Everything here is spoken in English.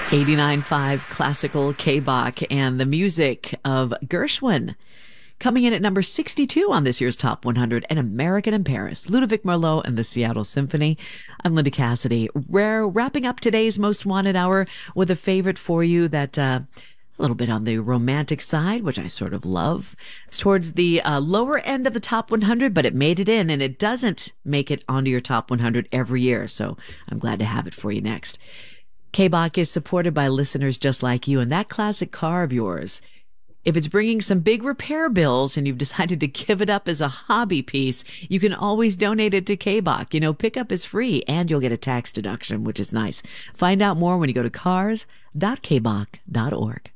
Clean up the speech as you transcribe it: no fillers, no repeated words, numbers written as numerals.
89.5 Classical K-Bach and the music of Gershwin. Coming in at number 62 on this year's Top 100, An American in Paris, Ludovic Merlot and the Seattle Symphony. I'm Linda Cassidy. We're wrapping up today's Most Wanted Hour with a favorite for you that, a little bit on the romantic side, which I sort of love. It's towards the lower end of the top 100, but it made it in, and it doesn't make it onto your top 100 every year. So I'm glad to have it for you next. K-Bach is supported by listeners just like you, and that classic car of yours, if it's bringing some big repair bills and you've decided to give it up as a hobby piece, you can always donate it to K-Bach. You know, pickup is free and you'll get a tax deduction, which is nice. Find out more when you go to cars.kbach.org.